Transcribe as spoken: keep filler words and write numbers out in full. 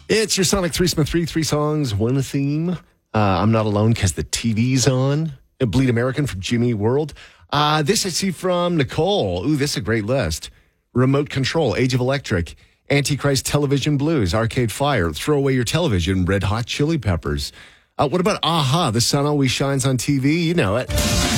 It's your Sonic three Smith three, three songs, one theme. Uh, I'm Not Alone because the T V's on. Bleed American from Jimmy World. Uh, this I see from Nicole. Ooh, this is a great list. Remote Control, Age of Electric, Antichrist Television Blues, Arcade Fire, Throw Away Your Television, Red Hot Chili Peppers. Uh, what about Aha, The Sun Always Shines on T V? You know it.